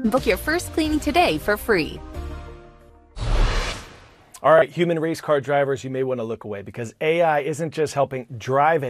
Book your first cleaning today for free. All right, human race car drivers, you may want to look away because AI isn't just helping drive